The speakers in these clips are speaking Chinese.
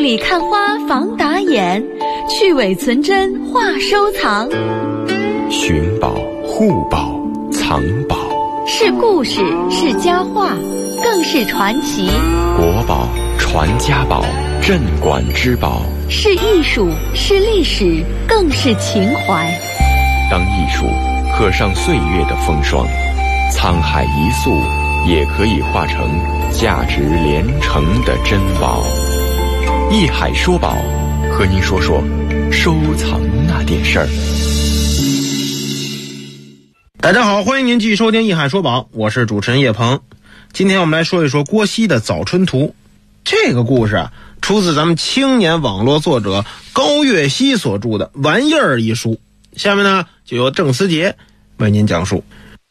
里看花防打眼，去伪存真话收藏。 寻宝、护宝、藏宝， 是故事，是佳话，更是传奇。 国宝、传家宝、镇馆之宝， 是艺术，是历史，更是情怀。 当艺术刻上岁月的风霜，沧海一粟也可以化成价值连城的珍宝。艺海说宝，和您说说收藏那点事儿。 大家好，欢迎您继续收听艺海说宝，我是主持人叶鹏。今天我们来说一说郭熙的《早春图》。这个故事啊，出自咱们青年网络作者高岳熙所著的《玩意儿》一书。下面呢，就由郑思杰为您讲述。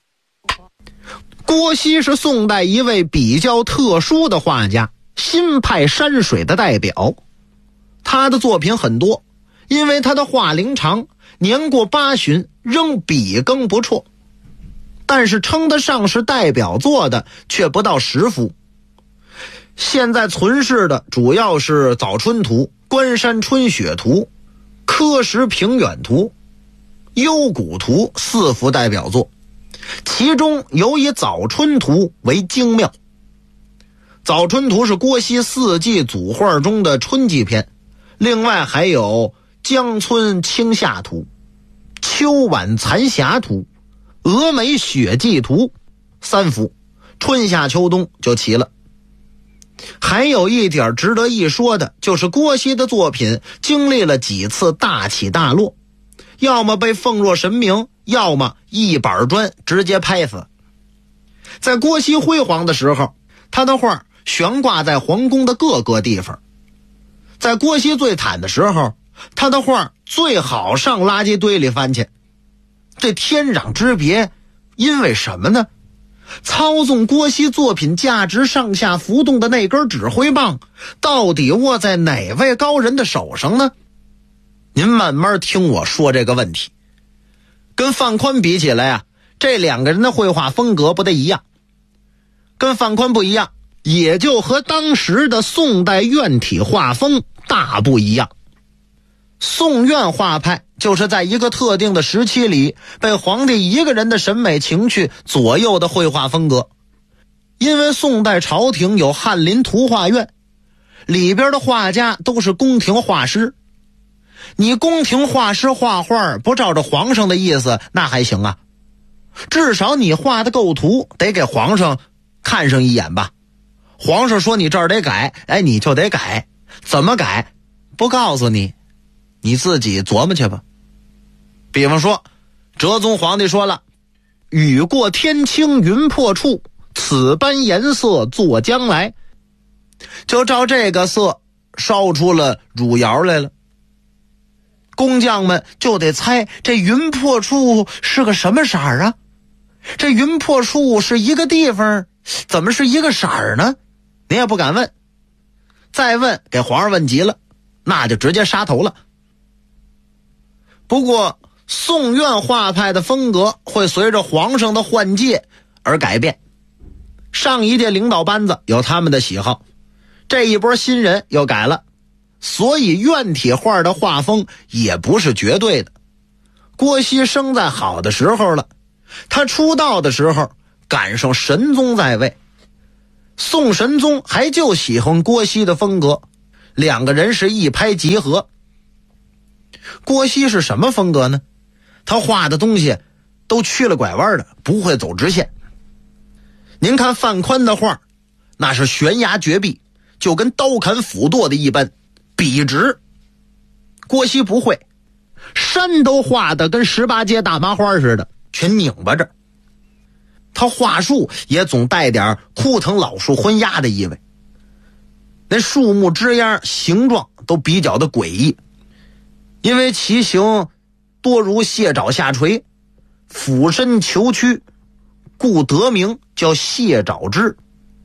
郭熙是宋代一位比较特殊的画家，新派山水的代表。他的作品很多，因为他的画龄长，年过80，仍笔耕不辍。但是称得上是代表作的却不到10幅。现在存世的主要是《早春图》、《关山春雪图》、《柯石平远图》、《幽谷图》4幅代表作，其中有以《早春图》为精妙。《早春图》是郭熙4季组画中的春季篇，另外还有《江村青夏图》、《秋晚残霞图》、《峨眉雪霁图》3幅，春夏秋冬就齐了。还有一点值得一说的，就是郭熙的作品经历了几次大起大落，要么被奉若神明，要么一板砖直接拍死。在郭熙辉煌的时候，他的画悬挂在皇宫的各个地方。在郭熙最惨的时候，他的画最好上垃圾堆里翻去。这天壤之别，因为什么呢？操纵郭熙作品价值上下浮动的那根指挥棒，到底握在哪位高人的手上呢？您慢慢听我说这个问题。跟范宽比起来啊，这两个人的绘画风格不太一样。跟范宽不一样，也就和当时的宋代院体画风大不一样。宋院画派就是在一个特定的时期里被皇帝一个人的审美情趣左右的绘画风格。因为宋代朝廷有翰林图画院，里边的画家都是宫廷画师。你宫廷画师画画不照着皇上的意思那还行啊，至少你画的构图得给皇上看上一眼吧。皇上说你这儿得改，你就得改，怎么改不告诉你，你自己琢磨去吧。比方说哲宗皇帝说了，雨过天青云破处，此般颜色作将来，就照这个色烧出了汝窑来了。工匠们就得猜这云破处是个什么色儿啊？这云破处是一个地方，怎么是一个色儿呢？你也不敢问，再问给皇上问急了，那就直接杀头了。不过宋院画派的风格会随着皇上的换届而改变，上一届领导班子有他们的喜好，这一波新人又改了，所以院体画的画风也不是绝对的。郭熙生在好的时候了，他出道的时候赶上神宗在位，宋神宗还就喜欢郭熙的风格，两个人是一拍即合。郭熙是什么风格呢？他画的东西都曲了拐弯的，不会走直线。您看范宽的画，那是悬崖绝壁，就跟刀砍斧剁的一般，笔直。郭熙不会，山都画的跟18街大麻花似的，全拧巴着。他画树也总带点枯藤老树昏鸦的意味，那树木枝丫形状都比较的诡异，因为其形多如蟹爪下垂，俯身求曲，故得名叫蟹爪枝。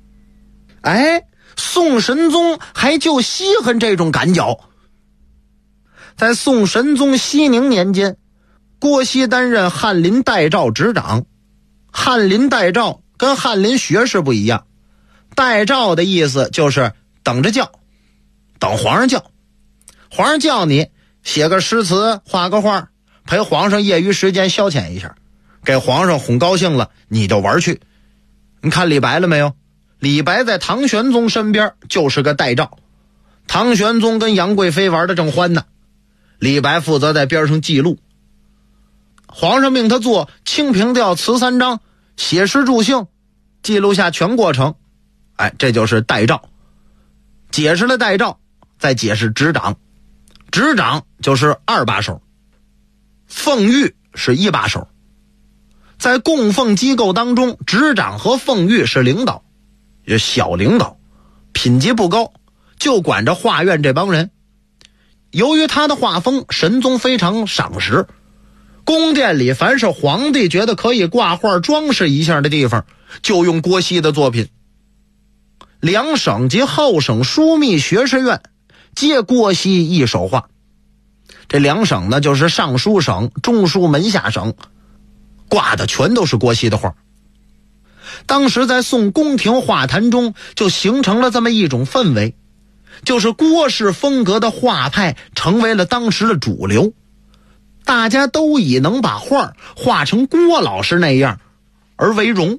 宋神宗还就稀罕这种赶脚。在宋神宗熙宁年间，郭熙担任翰林代诏执掌。翰林代诏跟翰林学士不一样，代诏的意思就是等着叫， 等皇上叫。皇上叫你写个诗词，画个画，陪皇上业余时间消遣一下，给皇上哄高兴了，你就玩去。你看李白了没有？李白在唐玄宗身边就是个代诏，唐玄宗跟杨贵妃玩得正欢呢，李白负责在边上记录。皇上命他做清平调词3章，写诗助兴，记录下全过程。这就是代诏。解释了代诏，再解释执掌。执掌就是2把手，奉御是1把手。在供奉机构当中，执掌和奉御是领导，也小领导，品级不高，就管着画院这帮人。由于他的画风，神宗非常赏识，宫殿里凡是皇帝觉得可以挂画装饰一下的地方，就用郭熙的作品。两省及后省枢密学士院皆郭熙一手画。这两省呢，就是尚书省、中书门下省，挂的全都是郭熙的画。当时在宋宫廷画坛中就形成了这么一种氛围，就是郭氏风格的画派成为了当时的主流，大家都以能把画画成郭老师那样而为荣。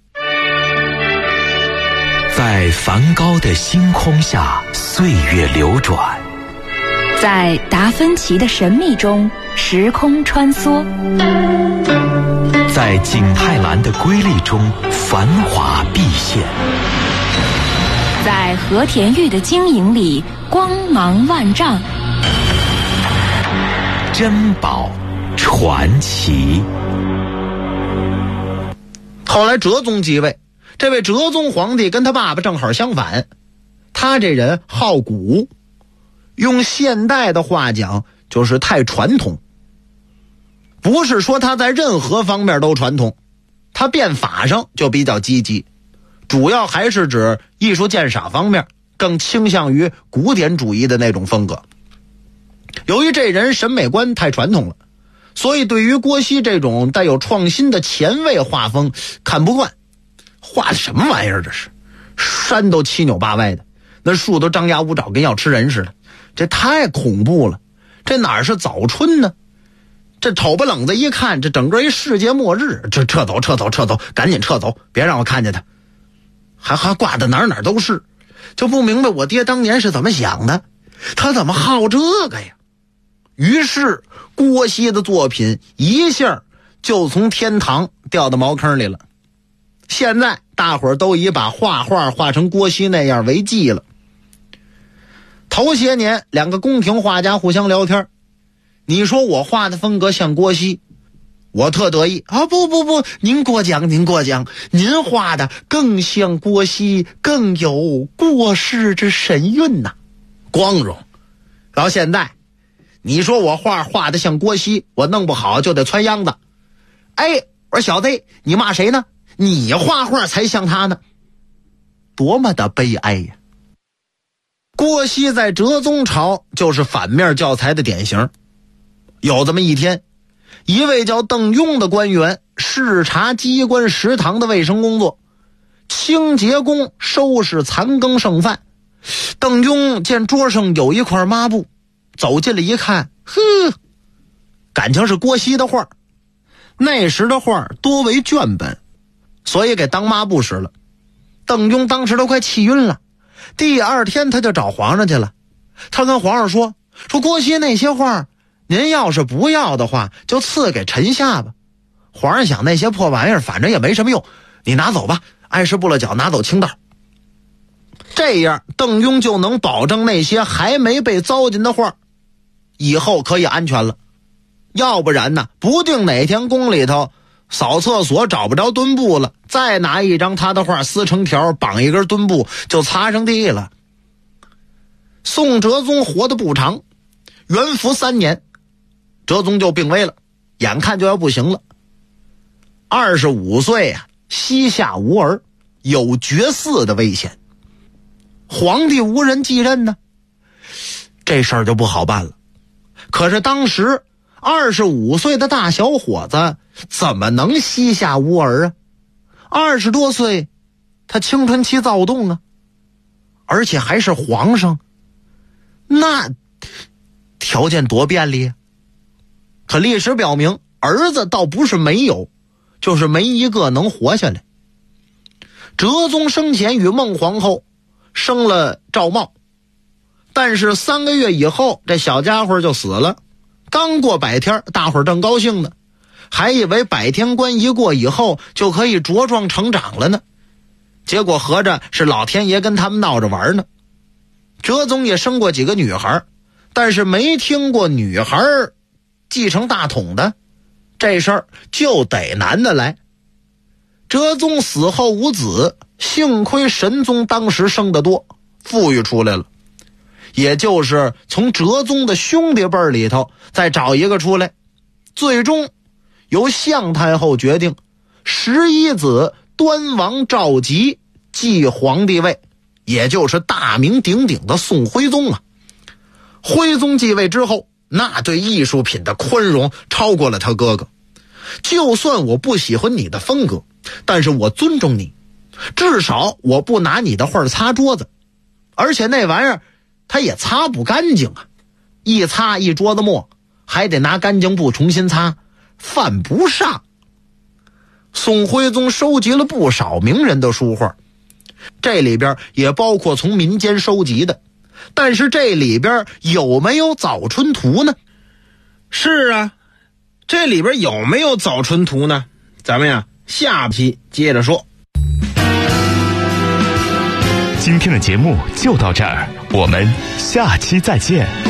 在梵高的星空下，岁月流转； 在达芬奇的神秘中，时空穿梭； 在景泰蓝的瑰丽中，繁华毕现； 在和田玉的晶莹里，光芒万丈。 珍宝传奇。 后来哲宗继位，这位哲宗皇帝跟他爸爸正好相反，他这人好古，用现代的话讲就是太传统。不是说他在任何方面都传统，他变法上就比较积极，主要还是指艺术鉴赏方面更倾向于古典主义的那种风格。由于这人审美观太传统了，所以对于郭熙这种带有创新的前卫画风看不惯。画的什么玩意儿这是？山都七扭八歪的，那树都张牙舞爪跟要吃人似的，这太恐怖了。这哪是早春呢？这瞅不冷的一看，这整个一世界末日，这撤走，赶紧撤走，别让我看见他。还挂的哪都是，就不明白我爹当年是怎么想的，他怎么好这个呀？于是郭熙的作品一下就从天堂掉到茅坑里了。现在大伙儿都以把画画成郭熙那样为忌了。头些年两个宫廷画家互相聊天，你说我画的风格像郭熙，我特得意啊！不，您过奖，您画的更像郭熙，更有过世之神韵呐，光荣。然后现在你说我画的像郭熙，我弄不好就得窜秧子。我说小子，你骂谁呢？你画才像他呢，多么的悲哀呀！郭熙在哲宗朝就是反面教材的典型。有这么一天，一位叫邓庸的官员视察机关食堂的卫生工作，清洁工收拾残羹剩饭。邓庸见桌上有一块抹布，走进来一看，感情是郭熙的画。那时的画多为卷本，所以给当抹布使了。邓庸当时都快气晕了，第二天他就找皇上去了。他跟皇上说郭熙那些画您要是不要的话，就赐给臣下吧。皇上想那些破玩意儿反正也没什么用，你拿走吧，碍事不了脚，拿走清道。这样邓庸就能保证那些还没被糟践的画以后可以安全了。要不然呢，不定哪天宫里头扫厕所找不着墩布了，再拿一张他的画撕成条，绑一根墩布就擦上地了。宋哲宗活得不长，元符3年，哲宗就病危了，眼看就要不行了。25岁啊，膝下无儿，有绝嗣的危险。皇帝无人继任呢，这事儿就不好办了。可是当时25岁的大小伙子怎么能膝下无儿啊？20多岁，他青春期躁动啊，而且还是皇上， 那条件多便利啊！可历史表明，儿子倒不是没有，就是没一个能活下来。哲宗生前与孟皇后生了赵茂，但是3个月以后，这小家伙就死了。刚过100天，大伙儿正高兴呢，还以为100天关一过以后就可以茁壮成长了呢。结果合着是老天爷跟他们闹着玩呢。哲宗也生过几个女孩，但是没听过女孩继承大统的，这事儿就得男的来。哲宗死后无子，幸亏神宗当时生得多，富裕出来了，也就是从哲宗的兄弟辈里头再找一个出来，最终由向太后决定11子端王赵佶继皇帝位，也就是大名鼎鼎的宋徽宗啊。徽宗继位之后，那对艺术品的宽容超过了他哥哥。就算我不喜欢你的风格，但是我尊重你，至少我不拿你的画擦桌子，而且那玩意儿他也擦不干净啊，一擦一桌子墨，还得拿干净布重新擦，犯不上。宋徽宗收集了不少名人的书画，这里边也包括从民间收集的，但是这里边有没有早春图呢？ 是啊，这里边有没有早春图呢？咱们呀下期接着说。 今天的节目就到这儿，我们下期再见。